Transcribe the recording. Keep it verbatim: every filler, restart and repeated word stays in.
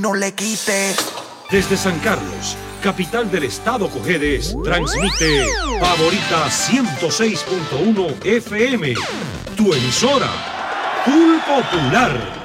No le quite. Desde San Carlos, capital del estado Cojedes, transmite Favorita ciento seis punto uno F M, tu emisora, Full Popular.